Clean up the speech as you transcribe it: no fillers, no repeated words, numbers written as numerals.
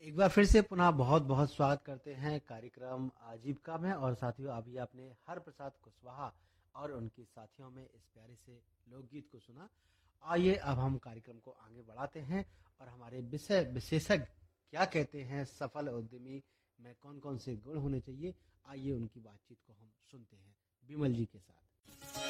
एक बार फिर से पुनः बहुत बहुत स्वागत करते हैं कार्यक्रम आजीविका में। और साथियों, अभी आपने हर प्रसाद कुशवाहा और उनके साथियों में इस प्यारे से लोकगीत को सुना। आइए अब हम कार्यक्रम को आगे बढ़ाते हैं और हमारे विषय विशेषज्ञ क्या कहते हैं सफल उद्यमी में कौन कौन से गुण होने चाहिए। आइए उनकी बातचीत को हम सुनते हैं विमल जी के साथ।